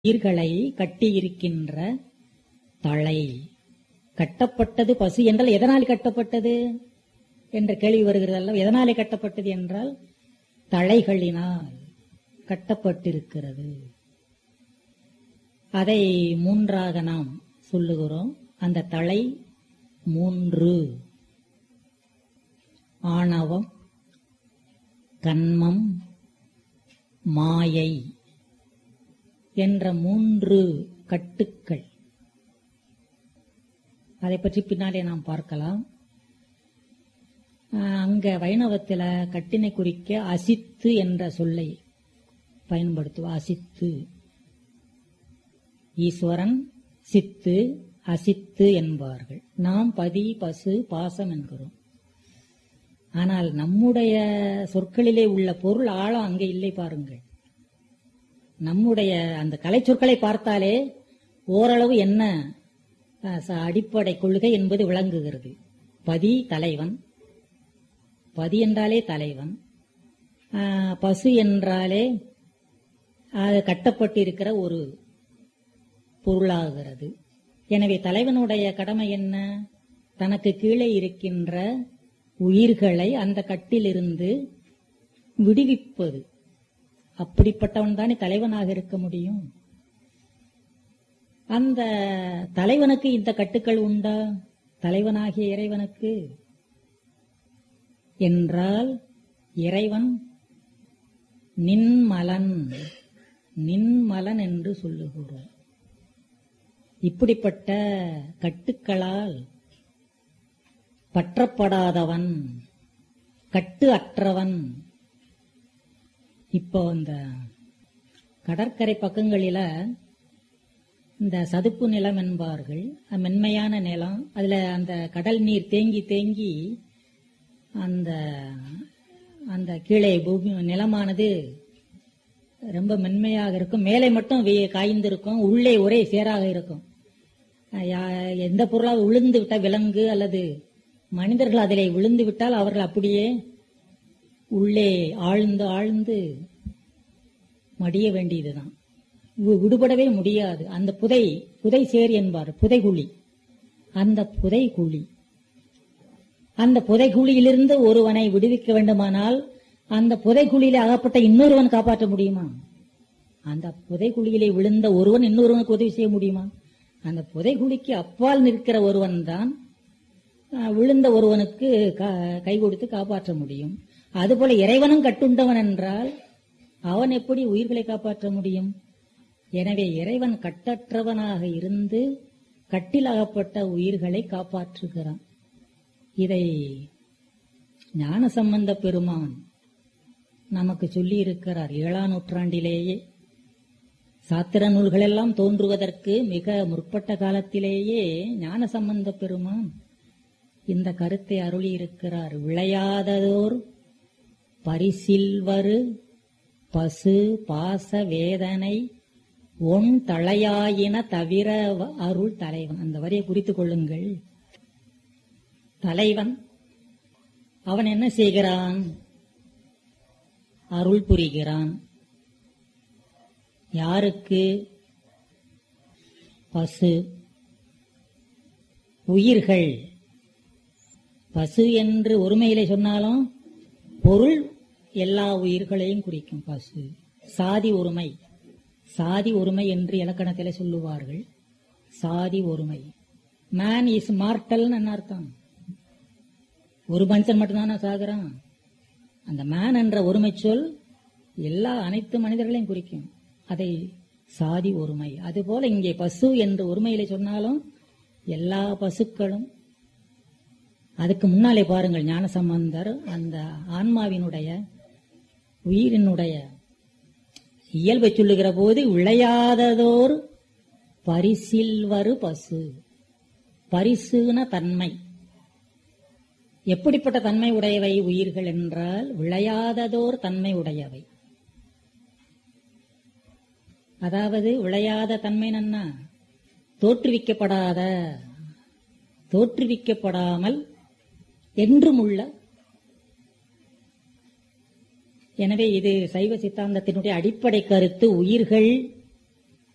உயிர்களை கட்டியிருக்கின்ற தளை. கட்டப்பட்டது பசு என்றால் எதனால் கட்டப்பட்டது என்ற கேள்வி வருகிறது அல்ல. எதனாலே கட்டப்பட்டது என்றால் தளைகளினால் கட்டப்பட்டிருக்கிறது. அதை மூன்றாக நாம் சொல்லுகிறோம். அந்த தளை மூன்று: ஆணவம், கன்மம், மாயை என்ற மூன்று கட்டுக்கள். அதை பற்றி பின்னாலே நாம் பார்க்கலாம். அங்க வைணவத்தில் கட்டினை குறிக்க அசித்து என்ற சொல்லை பயன்படுத்துவோம். அசித்து, ஈஸ்வரன் சித்து, அசித்து என்பார்கள். நாம் பதி, பசு, பாசம் என்கிறோம். ஆனால் நம்முடைய சொற்களிலே உள்ள பொருள் ஆழம் அங்கே இல்லை. பாருங்கள், நம்முடைய அந்த கலை சொற்களை பார்த்தாலே ஓரளவு என்ன அடிப்படை கொள்கை என்பது விளங்குகிறது. பதி தலைவன், பதி என்றாலே தலைவன். பசு என்றாலே அது கட்டப்பட்டிருக்கிற ஒரு பொருளாகிறது. எனவே தலைவனுடைய கடமை என்ன? தனக்கு கீழே இருக்கின்ற உயிர்களை அந்த கட்டிலிருந்து விடுவிப்பது. அப்படிப்பட்டவன் தானே தலைவனாக இருக்க முடியும். அந்த தலைவனுக்கு இந்த கட்டுக்கள் உண்டா? தலைவனாகிய இறைவனுக்கு என்றால் இறைவன் நின்மலன், நின்மலன் என்று சொல்லுகிறோம். இப்படிப்பட்ட கட்டுக்களால் பற்றப்படாதவன், கட்டு அற்றவன். இப்போ இந்த கடற்கரை பக்கங்களில இந்த சதுப்பு நிலம் என்பார்கள், மென்மையான நிலம். அதுல அந்த கடல் நீர் தேங்கி தேங்கி அந்த அந்த கீழே பூமி நிலமானது ரொம்ப மென்மையாக இருக்கும். மேலே மட்டும் காய்ந்திருக்கும், உள்ளே ஒரே சேராக இருக்கும். எந்த பொருளாக விழுந்து விட்டால், விலங்கு அல்லது மனிதர்கள் அதிலே விழுந்து விட்டால் அவர்கள் அப்படியே உள்ளே ஆழ்ந்து ஆழ்ந்து மடிய வேண்டியதுதான், விடுபடவே முடியாது. அந்த புதை சேர் என்பார், புதைகுழி. அந்த புதைகுழி, அந்த புதைகுழியிலிருந்து ஒருவனை விடுவிக்க வேண்டுமானால் அந்த புதைகுழியிலே அகப்பட்ட இன்னொருவன் காப்பாற்ற முடியுமா? அந்த புதைகுழியிலே விழுந்த ஒருவன் இன்னொருவனுக்கு உதவி செய்ய முடியுமா? அந்த புதைகுழிக்கு அப்பால் நிற்கிற ஒருவன் தான் விழுந்த ஒருவனுக்கு கை கொடுத்து காப்பாற்ற முடியும். அதுபோல இறைவனும் கட்டுண்டவன் என்றால் அவன் எப்படி உயிர்களை காப்பாற்ற முடியும்? எனவே இறைவன் கட்டற்றவனாக இருந்து கட்டில் அகப்பட்ட உயிர்களை காப்பாற்றுகிறான். இதை ஞானசம்பந்த பெருமான் நமக்கு சொல்லி இருக்கிறார். 7ஆம் நூற்றாண்டிலேயே சாத்திர நூல்கள் எல்லாம் தோன்றுவதற்கு மிக முற்பட்ட காலத்திலேயே ஞானசம்பந்த பெருமான் இந்த கருத்தை அருளி இருக்கிறார். விளையாததோர் பரிசில்வரு பசு பாச வேதனை ஒன் தளையாயின தவிர அருள் தலைவன். அந்த வரியை குறித்துக் கொள்ளுங்கள். தலைவன் அவன் என்ன செய்கிறான்? அருள் புரிகிறான். யாருக்கு? பசு, உயிர்கள். பசு என்று ஒருமையிலே சொன்னாலும் பொருள் எல்லா உயிர்களையும் குறிக்கும். பசு சாதி ஒருமை, சாதி ஒருமை என்று இலக்கணத்திலே சொல்லுவார்கள். சாதி ஒருமை. மேன் இஸ் மார்டல் அர்த்தம். ஒரு மனுஷன் மட்டும்தானே சாகுறான். அந்த மேன் என்ற ஒருமை சொல் அனைத்து மனிதர்களையும் குறிக்கும். அதை சாதி ஒருமை. அதுபோல இங்கே பசு என்று ஒருமையிலே சொன்னாலும் எல்லா பசுக்களும். அதுக்கு முன்னாலே பாருங்கள், ஞானசம்பந்தர் அந்த ஆன்மாவினுடைய உயிரினுடைய இயல்பை சொல்லுகிற போது விளையாததோர் பரிசில்வரு பசு. பரிசுன தன்மை. எப்படிப்பட்ட தன்மை உடையவை உயிர்கள் என்றால் விளையாததோர் தன்மை உடையவை. அதாவது விளையாத தன்மை நன்னா தோற்றுவிக்கப்படாத, தோற்றுவிக்கப்படாமல் என்றும் உள்ள. எனவே இது சைவ சித்தாந்தத்தினுடைய அடிப்படை கருத்து. உயிர்கள்